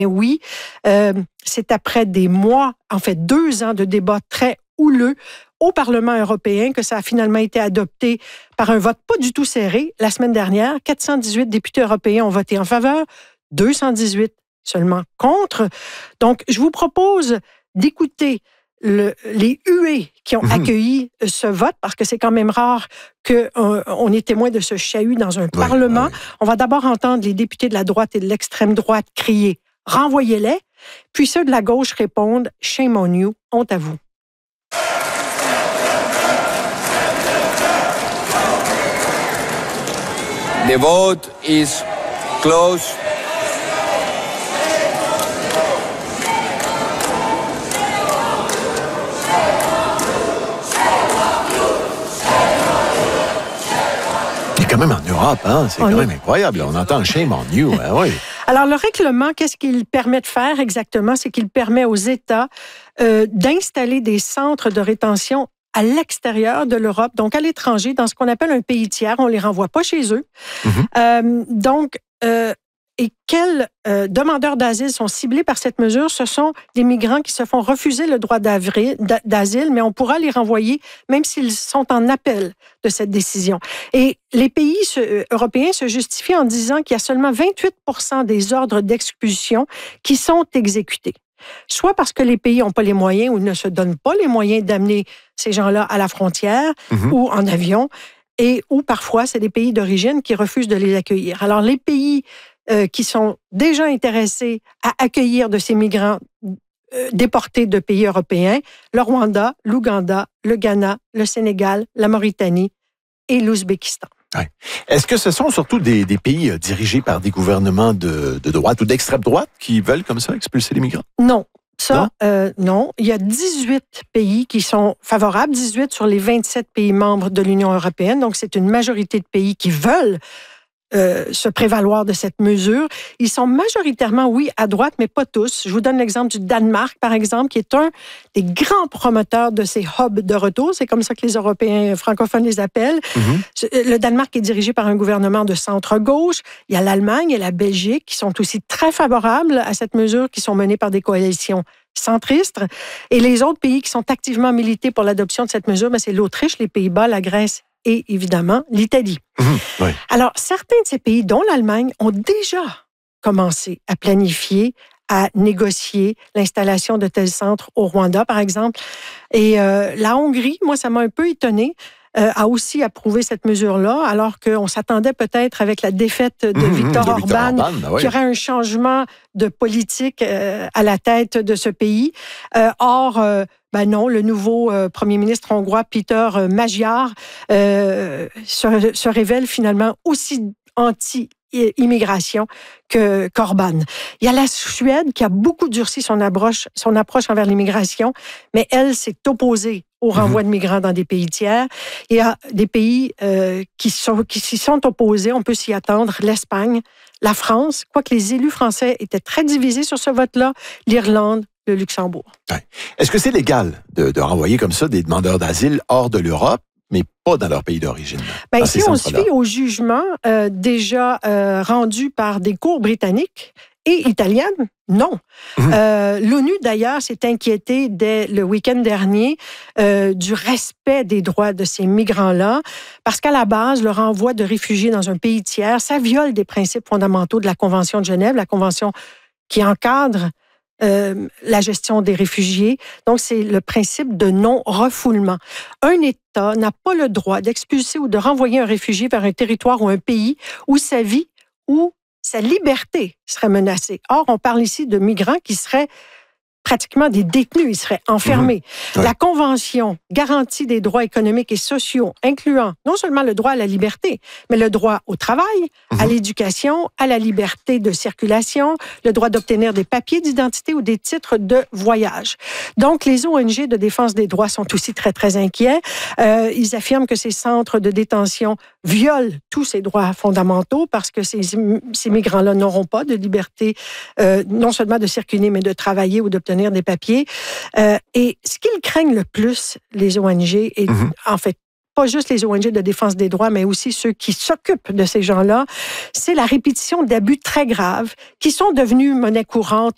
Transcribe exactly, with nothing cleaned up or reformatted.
oui, euh, c'est après des mois, en fait deux ans de débats très houleux au Parlement européen que ça a finalement été adopté par un vote pas du tout serré. La semaine dernière, quatre cent dix-huit députés européens ont voté en faveur, deux cent dix-huit seulement contre. Donc, je vous propose d'écouter le, les huées qui ont mmh. accueilli ce vote, parce que c'est quand même rare qu'on est témoin de ce chahut dans un oui, Parlement. Oui. On va d'abord entendre les députés de la droite et de l'extrême droite crier « Renvoyez-les », puis ceux de la gauche répondent « Shame on you, honte à vous ». The vote is closed. Quand même en Europe, hein? C'est on quand est... même incroyable. On entend « shame on you ». Hein? Oui. Alors, le règlement, qu'est-ce qu'il permet de faire exactement? C'est qu'il permet aux États euh, d'installer des centres de rétention à l'extérieur de l'Europe, donc à l'étranger, dans ce qu'on appelle un pays tiers. On ne les renvoie pas chez eux. Mm-hmm. Euh, donc, euh, et quels euh, demandeurs d'asile sont ciblés par cette mesure? Ce sont des migrants qui se font refuser le droit d'asile, mais on pourra les renvoyer même s'ils sont en appel de cette décision. Et les pays se, européens se justifient en disant qu'il y a seulement vingt-huit pour cent des ordres d'expulsion qui sont exécutés. Soit parce que les pays n'ont pas les moyens ou ne se donnent pas les moyens d'amener ces gens-là à la frontière mm-hmm. ou en avion, et ou parfois c'est des pays d'origine qui refusent de les accueillir. Alors les pays euh, qui sont déjà intéressés à accueillir de ces migrants euh, déportés de pays européens, le Rwanda, l'Ouganda, le Ghana, le Sénégal, la Mauritanie et l'Ouzbékistan. Ouais. Est-ce que ce sont surtout des, des pays dirigés par des gouvernements de, de droite ou d'extrême droite qui veulent comme ça expulser les migrants? Non. Ça, non? Euh, non. Il y a dix-huit pays qui sont favorables, dix-huit sur les vingt-sept pays membres de l'Union européenne. Donc, c'est une majorité de pays qui veulent euh, se prévaloir de cette mesure. Ils sont majoritairement, oui, à droite, mais pas tous. Je vous donne l'exemple du Danemark, par exemple, qui est un des grands promoteurs de ces hubs de retour. C'est comme ça que les Européens francophones les appellent. Mm-hmm. Le Danemark est dirigé par un gouvernement de centre-gauche. Il y a l'Allemagne et la Belgique qui sont aussi très favorables à cette mesure, qui sont menées par des coalitions centristes. Et les autres pays qui sont activement milités pour l'adoption de cette mesure, ben, c'est l'Autriche, les Pays-Bas, la Grèce et évidemment l'Italie. Mmh, oui. Alors, certains de ces pays, dont l'Allemagne, ont déjà commencé à planifier, à négocier l'installation de tels centres au Rwanda, par exemple. Et euh, la Hongrie, moi, ça m'a un peu étonnée, euh, a aussi approuvé cette mesure-là, alors qu'on s'attendait peut-être avec la défaite de mmh, Viktor Orban, Viktor Orban ben oui. qu'il y aurait un changement de politique euh, à la tête de ce pays. Euh, or, euh, ben non, le nouveau euh, premier ministre hongrois, Peter Magyar, euh, se, se révèle finalement aussi anti-immigration que qu'Orban. Il y a la Suède qui a beaucoup durci son approche, son approche envers l'immigration, mais elle s'est opposée au renvoi mm-hmm. de migrants dans des pays tiers. Il y a des pays euh, qui sont, qui s'y sont opposés, on peut s'y attendre, l'Espagne, la France, quoique les élus français étaient très divisés sur ce vote-là, l'Irlande, le Luxembourg. Ouais. Est-ce que c'est légal de, de renvoyer comme ça des demandeurs d'asile hors de l'Europe, mais pas dans leur pays d'origine? Bien, si on se fie au jugement euh, déjà euh, rendu par des cours britanniques et italiennes, non. Mmh. Euh, L'ONU, d'ailleurs, s'est inquiétée dès le week-end dernier euh, du respect des droits de ces migrants-là, parce qu'à la base, le renvoi de réfugiés dans un pays tiers, ça viole des principes fondamentaux de la Convention de Genève, la Convention qui encadre Euh, la gestion des réfugiés. Donc, c'est le principe de non-refoulement. Un État n'a pas le droit d'expulser ou de renvoyer un réfugié vers un territoire ou un pays où sa vie ou sa liberté serait menacée. Or, on parle ici de migrants qui seraient pratiquement des détenus, ils seraient enfermés. Mmh. Ouais. La Convention garantit des droits économiques et sociaux, incluant non seulement le droit à la liberté, mais le droit au travail, mmh. à l'éducation, à la liberté de circulation, le droit d'obtenir des papiers d'identité ou des titres de voyage. Donc, les O N G de défense des droits sont aussi très, très inquiets. Euh, ils affirment que ces centres de détention violent tous ces droits fondamentaux parce que ces, ces migrants-là n'auront pas de liberté, euh, non seulement de circuler, mais de travailler ou d'obtenir des papiers. Euh, et ce qu'ils craignent le plus, les O N G, et mmh. en fait, pas juste les O N G de défense des droits, mais aussi ceux qui s'occupent de ces gens-là, c'est la répétition d'abus très graves qui sont devenus monnaie courante